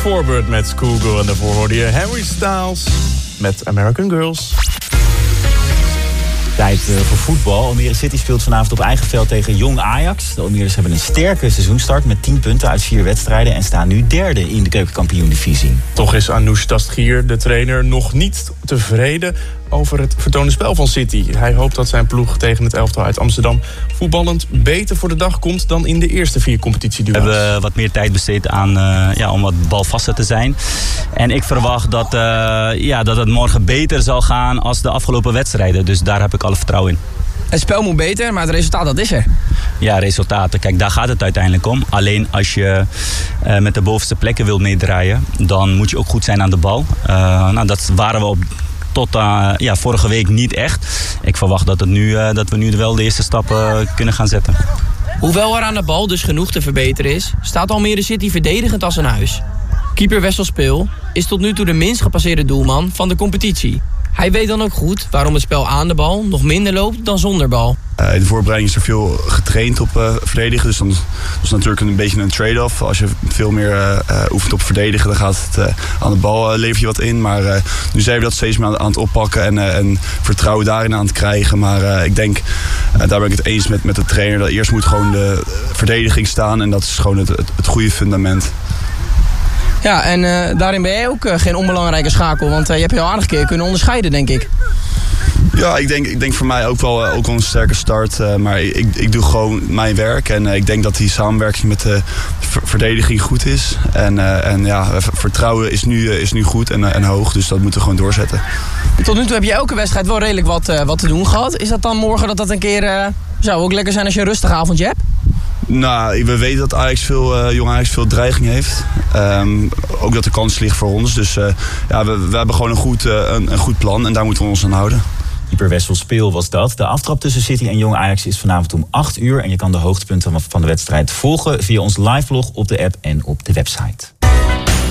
Forbert met Schoolgirl. En daarvoor hoorde je Harry Styles met American Girls. Tijd voor voetbal. Almere City speelt vanavond op eigen veld tegen Jong Ajax. De Almere's hebben een sterke seizoenstart met 10 punten uit 4 wedstrijden... en staan nu derde in de keukenkampioen-divisie. Toch is Anoush Tastgier, de trainer, nog niet tevreden over het vertoonde spel van City. Hij hoopt dat zijn ploeg tegen het elftal uit Amsterdam voetballend beter voor de dag komt dan in de eerste 4 competitieduels. We hebben wat meer tijd besteed aan om wat balvaster te zijn. En ik verwacht dat het morgen beter zal gaan als de afgelopen wedstrijden. Dus daar heb ik alle vertrouwen in. Het spel moet beter, maar het resultaat, dat is er. Ja, resultaten. Kijk, daar gaat het uiteindelijk om. Alleen als je met de bovenste plekken wilt meedraaien, dan moet je ook goed zijn aan de bal. Dat waren we tot vorige week niet echt. Ik verwacht dat we nu wel de eerste stappen kunnen gaan zetten. Hoewel er aan de bal dus genoeg te verbeteren is, staat Almere City verdedigend als een huis. Keeper Wessel Speel is tot nu toe de minst gepasseerde doelman van de competitie. Hij weet dan ook goed waarom het spel aan de bal nog minder loopt dan zonder bal. In de voorbereiding is er veel getraind op verdedigen. Dus dat is natuurlijk een beetje een trade-off. Als je veel meer oefent op verdedigen, dan gaat het aan de bal lever je wat in. Maar nu zijn we dat steeds meer aan het oppakken en vertrouwen daarin aan het krijgen. Maar ik denk, daar ben ik het eens met de trainer. Dat eerst moet gewoon de verdediging staan en dat is gewoon het goede fundament. Ja, en daarin ben jij ook geen onbelangrijke schakel, want je hebt heel aardig keer kunnen onderscheiden, denk ik. Ja, ik denk voor mij ook wel een sterke start. Maar ik doe gewoon mijn werk. En ik denk dat die samenwerking met de verdediging goed is. En vertrouwen is nu goed en hoog. Dus dat moeten we gewoon doorzetten. Tot nu toe heb je elke wedstrijd wel redelijk wat te doen gehad. Is dat dan morgen dat een keer zou ook lekker zijn als je een rustig avondje hebt? Nou, we weten dat Jong Ajax veel dreiging heeft. Ook dat de kans ligt voor ons. Dus we hebben gewoon een goed plan en daar moeten we ons aan houden. Keeper Wessel Speel was dat. De aftrap tussen City en Jong Ajax is vanavond om 8 uur. En je kan de hoogtepunten van de wedstrijd volgen via ons live vlog op de app en op de website.